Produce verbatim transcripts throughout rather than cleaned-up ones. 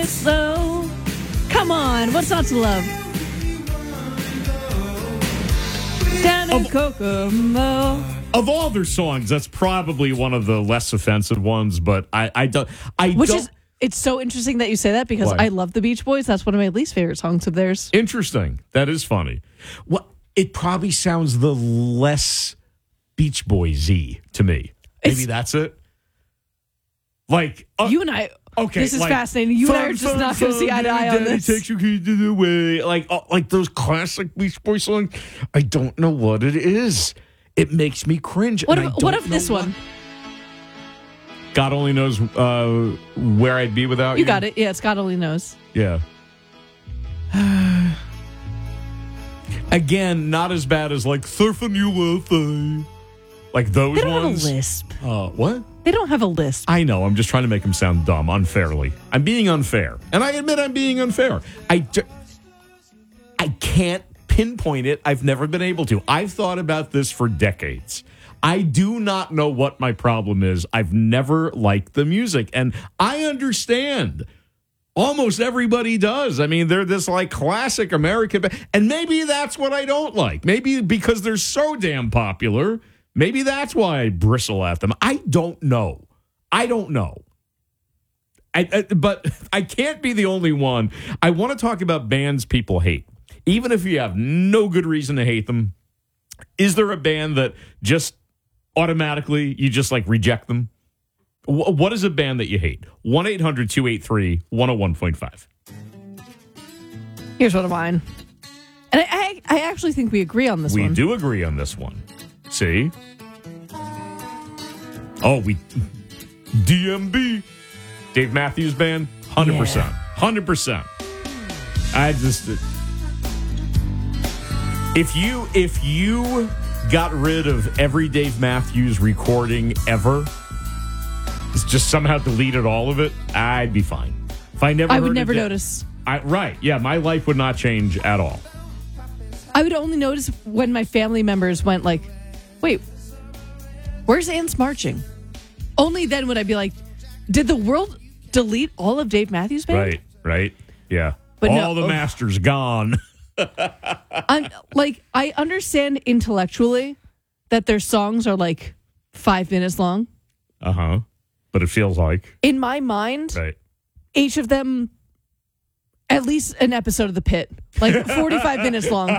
slow. Come on, what's not to love? Down in Kokomo. Of all their songs, that's probably one of the less offensive ones, but I, I don't. I Which don't, is, it's so interesting that you say that because Why? I love the Beach Boys. That's one of my least favorite songs of theirs. Interesting. That is funny. Well, it probably sounds the less Beach Boys-y to me. Maybe It's- that's it. Like uh, You and I. Okay, This is like, fascinating. You and I are just fun, not fun, going to see eye to eye on Daddy this. Takes your key to the way. Like, uh, like those classic Beach Boys songs. I don't know what it is. It makes me cringe. What and if, I don't what if know this why. one? God only knows uh, where I'd be without you. You got it. Yeah, Scott only knows. Yeah. Again, not as bad as like Surfing U S A. Like those They don't ones. have a lisp. Uh, what? They don't have a lisp. I know. I'm just trying to make them sound dumb, unfairly. I'm being unfair. And I admit I'm being unfair. I, ju- I can't pinpoint it. I've never been able to. I've thought about this for decades. I do not know what my problem is. I've never liked the music. And I understand. Almost everybody does. I mean, they're this like classic American. ba- And maybe that's what I don't like. Maybe because they're so damn popular. Maybe that's why I bristle at them. I don't know. I don't know. I, I, but I can't be the only one. I want to talk about bands people hate. Even if you have no good reason to hate them, is there a band that just automatically you just like reject them? W- what is a band that you hate? one eight hundred two eight three one oh one point five. Here's one of mine. And I, I, I actually think we agree on this We one. do agree on this one. See? Oh, we... D M B. Dave Matthews Band? one hundred percent. Yeah. one hundred percent. I just... If you, if you got rid of every Dave Matthews recording ever, just somehow deleted all of it, I'd be fine. If I never I heard would a never Da- notice. I, right, yeah, my life would not change at all. I would only notice when my family members went like, wait, where's Ants Marching? Only then would I be like, did the world delete all of Dave Matthews Band? Right, right, yeah. But all no- the masters gone. I'm, like, I understand intellectually that their songs are like five minutes long. Uh-huh. But it feels like. In my mind, Right. each of them, at least an episode of The Pit, like forty-five minutes long.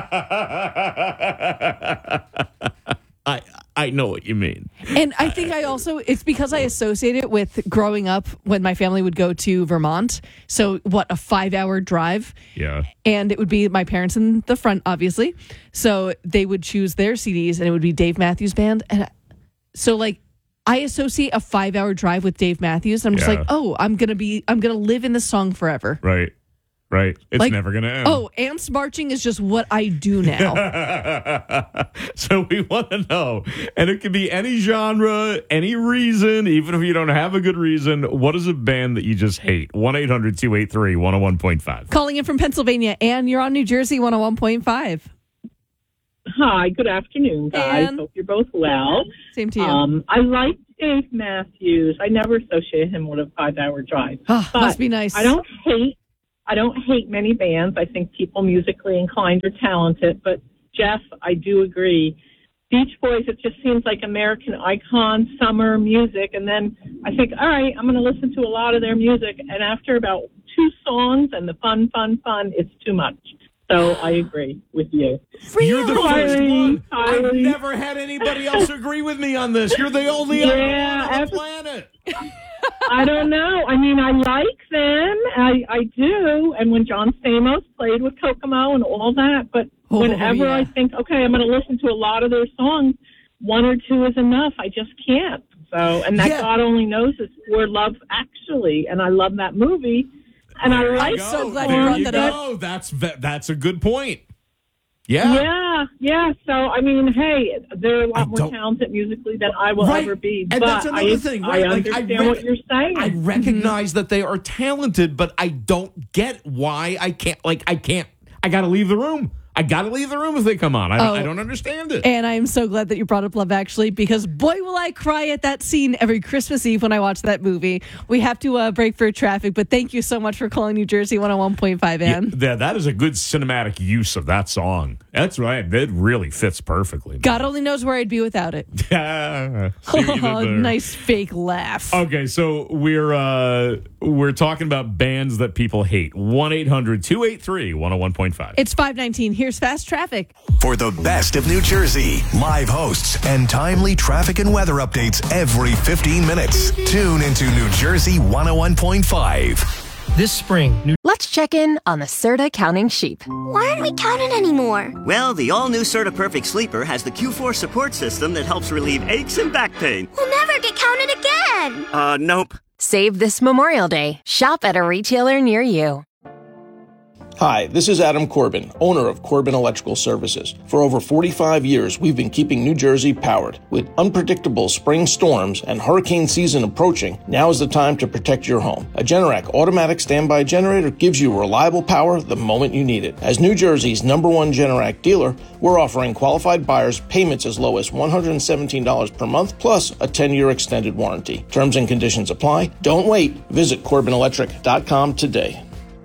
I I know what you mean. And I think I also, it's because I associate it with growing up when my family would go to Vermont. So, what, a five hour drive? Yeah. And it would be my parents in the front, obviously. So, they would choose their C Ds and it would be Dave Matthews Band. And I- so, like, I associate a five hour drive with Dave Matthews. I'm just Yeah. like, oh, I'm going to be, I'm going to live in this song forever. Right. Right. It's Like, never going to end. Oh, Ants Marching is just what I do now. So we want to know. And it can be any genre, any reason, even if you don't have a good reason. What is a band that you just hate? one eight hundred two eight three one oh one point five. Calling in from Pennsylvania, and you're on New Jersey one oh one point five. Hi, good afternoon, guys. Ann. Hope you're both well. Same to you. Um, I like Dave Matthews. I never associate him with a five-hour drive. Oh, But must be nice. I don't hate. I don't hate many bands. I think people musically inclined are talented. But Jeff, I do agree. Beach Boys, it just seems like American icon, summer music, and then I think, all right, I'm going to listen to a lot of their music, and after about two songs and the fun, fun, fun, it's too much. So I agree with you. You're the first Sorry, one. I've sorry. never had anybody else agree with me on this. You're the only other Yeah, one on the every- planet. I don't know. I mean, I like them. I, I do. And when John Stamos played with Kokomo and all that, but Oh, whenever yeah. I think, okay, I'm going to listen to a lot of their songs, one or two is enough. I just can't. So, and that Yeah. God Only Knows is for Love Actually, and I love that movie. And I There you like I'm so go. glad you There brought you that go. That's ve- that's a good point. Yeah. Yeah, yeah. So, I mean, hey, they're a lot I more don't- talented musically than I will Right. ever be. And but that's another I, thing, I right? Like, I understand rec- what you're saying. I recognize that they are talented, but I don't get why I can't. Like, I can't. I got to leave the room. I got to leave the room if they come on. I, Oh. I don't understand it. And I am so glad that you brought up Love Actually, because boy, will I cry at that scene every Christmas Eve when I watch that movie. We have to uh, break for traffic, but thank you so much for calling New Jersey one oh one point five, Ann. Yeah, that is a good cinematic use of that song. That's right. It really fits perfectly. God only knows where I'd be without it. Yeah. See what you did Oh, there. nice fake laugh. Okay, so we're uh, we're talking about bands that people hate. one eight hundred two eight three one oh one point five. It's five nineteen. Here's Fast Traffic. For the best of New Jersey, live hosts and timely traffic and weather updates every fifteen minutes. Tune into New Jersey one oh one point five. This spring, New Let's check in on the Serta counting sheep. Why aren't we counting anymore? Well, the all-new Serta Perfect Sleeper has the Q four support system that helps relieve aches and back pain. We'll never get counted again. Uh, nope. Save this Memorial Day. Shop at a retailer near you. Hi, this is Adam Corbin, owner of Corbin Electrical Services. For over forty-five years, we've been keeping New Jersey powered. With unpredictable spring storms and hurricane season approaching, now is the time to protect your home. A Generac automatic standby generator gives you reliable power the moment you need it. As New Jersey's number one Generac dealer, we're offering qualified buyers payments as low as one hundred seventeen dollars per month, plus a ten-year extended warranty. Terms and conditions apply. Don't wait. Visit Corbin Electric dot com today.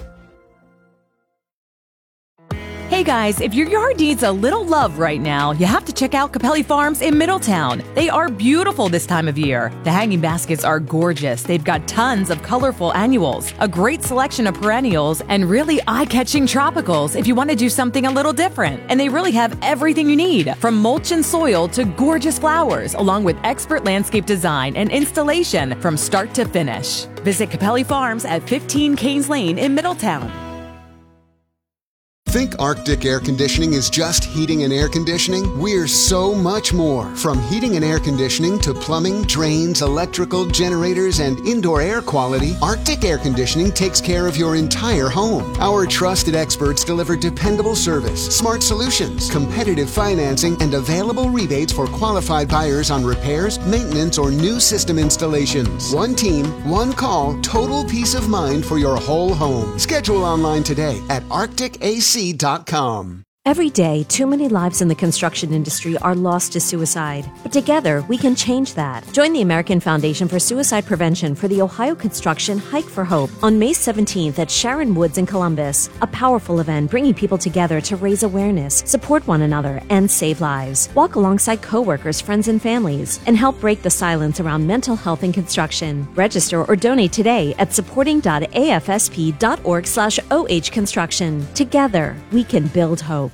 Hey guys, if your yard needs a little love right now, you have to check out Capelli Farms in Middletown. They are beautiful this time of year. The hanging baskets are gorgeous. They've got tons of colorful annuals, a great selection of perennials, and really eye-catching tropicals if you want to do something a little different. And they really have everything you need, from mulch and soil to gorgeous flowers, along with expert landscape design and installation from start to finish. Visit Capelli Farms at fifteen Canes Lane in Middletown. Think Arctic Air Conditioning is just heating and air conditioning? We're so much more. From heating and air conditioning to plumbing, drains, electrical, generators, and indoor air quality, Arctic Air Conditioning takes care of your entire home. Our trusted experts deliver dependable service, smart solutions, competitive financing, and available rebates for qualified buyers on repairs, maintenance, or new system installations. One team, one call, total peace of mind for your whole home. Schedule online today at arctic a c dot com. Every day, too many lives in the construction industry are lost to suicide. But together, we can change that. Join the American Foundation for Suicide Prevention for the Ohio Construction Hike for Hope on May seventeenth at Sharon Woods in Columbus. A powerful event bringing people together to raise awareness, support one another, and save lives. Walk alongside coworkers, friends, and families, and help break the silence around mental health in construction. Register or donate today at supporting dot a f s p dot org slash o h construction. Together, we can build hope.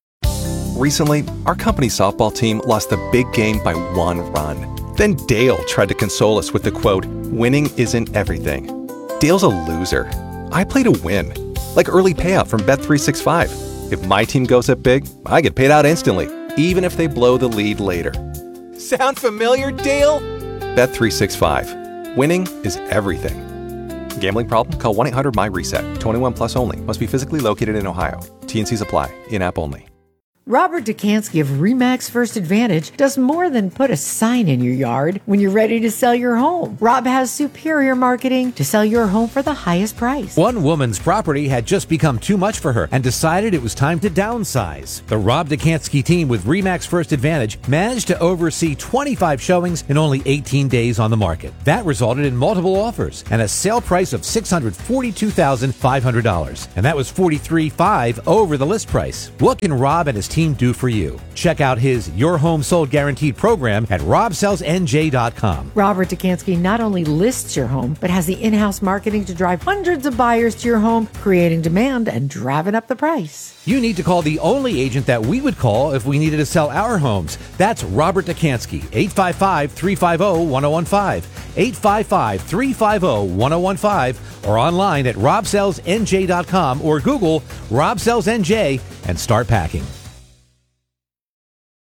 Recently, our company softball team lost the big game by one run. Then Dale tried to console us with the quote, "Winning isn't everything." Dale's a loser. I play to win. Like early payout from Bet three sixty-five. If my team goes up big, I get paid out instantly, even if they blow the lead later. Sound familiar, Dale? Bet three sixty-five. Winning is everything. Gambling problem? Call one eight hundred M Y reset. twenty-one plus only. Must be physically located in Ohio. T and Cs apply. In-app only. Robert Dukansky of RE/MAX First Advantage does more than put a sign in your yard when you're ready to sell your home. Rob has superior marketing to sell your home for the highest price. One woman's property had just become too much for her and decided it was time to downsize. The Rob Dukansky team with RE/MAX First Advantage managed to oversee twenty-five showings in only eighteen days on the market. That resulted in multiple offers and a sale price of six hundred forty-two thousand five hundred dollars. And that was forty-three thousand five hundred dollars over the list price. What can Rob and his team do for you? Check out his Your Home Sold Guaranteed program at rob sells n j dot com. Robert Dukansky not only lists your home, but has the in-house marketing to drive hundreds of buyers to your home, creating demand and driving up the price. You need to call the only agent that we would call if we needed to sell our homes. That's Robert Dukansky, eight five five, three five zero, one zero one five, eight five five, three five zero, one zero one five, or online at rob sells n j dot com or Google Rob Sells N J and start packing.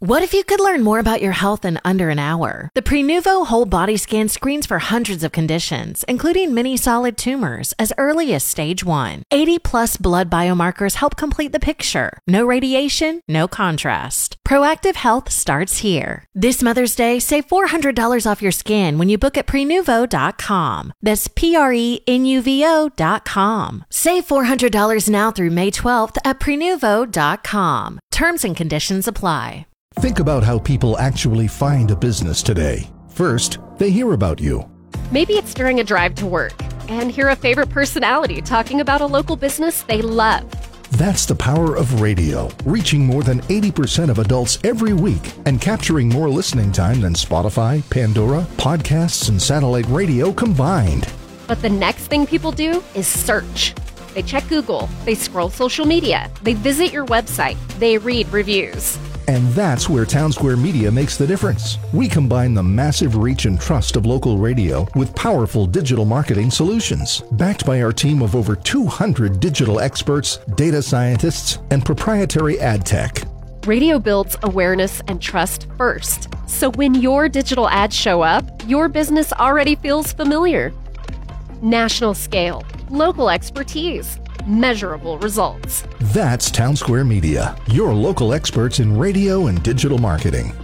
What if you could learn more about your health in under an hour? The Prenuvo whole body scan screens for hundreds of conditions, including many solid tumors, as early as stage one. eighty plus blood biomarkers help complete the picture. No radiation, no contrast. Proactive health starts here. This Mother's Day, save four hundred dollars off your scan when you book at prenuvo dot com. That's P R E N U V O dot com. Save four hundred dollars now through May twelfth at prenuvo dot com. Terms and conditions apply. Think about how people actually find a business today. First, they hear about you. Maybe it's during a drive to work and hear a favorite personality talking about a local business they love. That's the power of radio, reaching more than eighty percent of adults every week and capturing more listening time than Spotify, Pandora, podcasts, and satellite radio combined. But the next thing people do is search. They check Google, they scroll social media, they visit your website, they read reviews. And that's where Townsquare Media makes the difference. We combine the massive reach and trust of local radio with powerful digital marketing solutions, backed by our team of over two hundred digital experts, data scientists, and proprietary ad tech. Radio builds awareness and trust first. So when your digital ads show up, your business already feels familiar. National scale, local expertise, measurable results. That's Townsquare Media, your local experts in radio and digital marketing.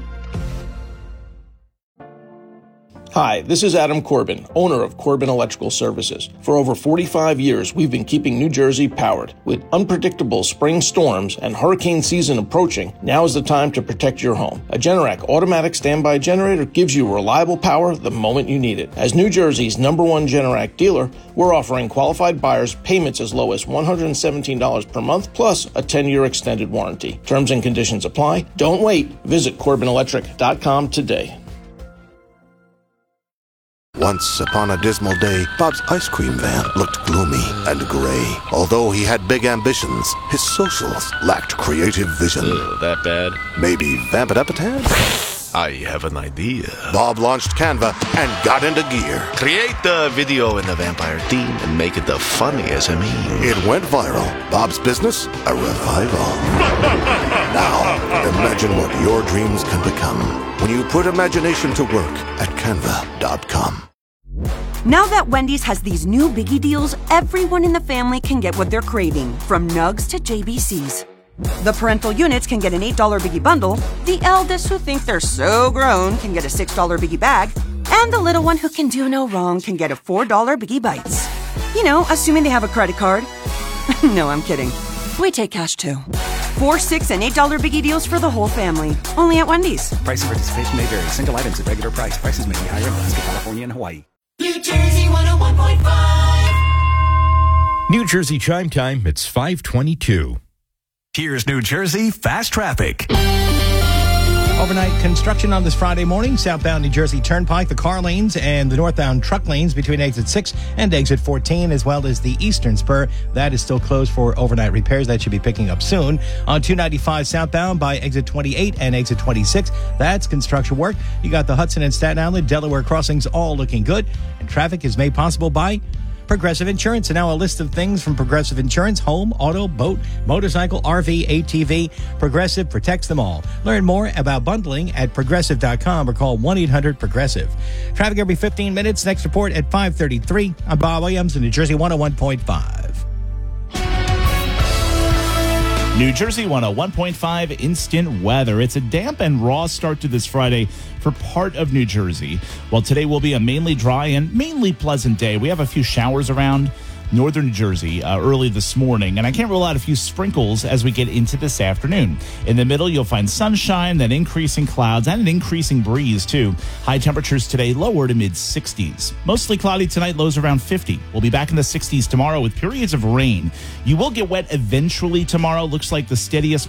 Hi, this is Adam Corbin, owner of Corbin Electrical Services. For over forty-five years, we've been keeping New Jersey powered. With unpredictable spring storms and hurricane season approaching, now is the time to protect your home. A Generac automatic standby generator gives you reliable power the moment you need it. As New Jersey's number one Generac dealer, we're offering qualified buyers payments as low as one hundred seventeen dollars per month, plus a ten-year extended warranty. Terms and conditions apply. Don't wait. Visit Corbin Electric dot com today. Once upon a dismal day, Bob's ice cream van looked gloomy and gray. Although he had big ambitions, his socials lacked creative vision. Ugh, that bad? Maybe vamp it up a tad? I have an idea. Bob launched Canva and got into gear. Create the video in the vampire theme and make it the funniest meme. It went viral. Bob's business, a revival. Now, imagine what your dreams can become when you put imagination to work at canva dot com. Now that Wendy's has these new biggie deals, everyone in the family can get what they're craving, from nugs to J B Cs. The parental units can get an eight dollar biggie bundle, the eldest who think they're so grown can get a six dollar biggie bag, and the little one who can do no wrong can get a four dollar biggie bites. You know, assuming they have a credit card. No, I'm kidding. We take cash too. Four, six, and eight dollar biggie deals for the whole family. Only at Wendy's. Price and participation may vary. Single items at regular price. Prices may be higher in Alaska, California, and Hawaii. New Jersey one oh one point five. New Jersey Chime Time, it's five twenty-two. Here's New Jersey Fast Traffic. Overnight construction on this Friday morning, southbound New Jersey Turnpike, the car lanes and the northbound truck lanes between exit six and exit fourteen, as well as the eastern spur. That is still closed for overnight repairs. That should be picking up soon. On two ninety-five southbound by exit twenty-eight and exit twenty-six, that's construction work. You got the Hudson and Staten Island, Delaware crossings all looking good. And traffic is made possible by Progressive Insurance. And now a list of things from Progressive Insurance: home, auto, boat, motorcycle, R V, A T V. Progressive protects them all. Learn more about bundling at progressive dot com or call one eight hundred progressive. Traffic every fifteen minutes. Next report at five thirty-three. I'm Bob Williams in New Jersey one oh one point five. New Jersey one oh one point five instant weather. It's a damp and raw start to this Friday for part of New Jersey. While today will be a mainly dry and mainly pleasant day, we have a few showers around northern New Jersey uh, early this morning, and I can't rule out a few sprinkles as we get into this afternoon. In the middle, you'll find sunshine, then increasing clouds, and an increasing breeze, too. High temperatures today lower to mid-sixties. Mostly cloudy tonight, lows around fifty. We'll be back in the sixties tomorrow with periods of rain. You will get wet eventually tomorrow. Looks like the steadiest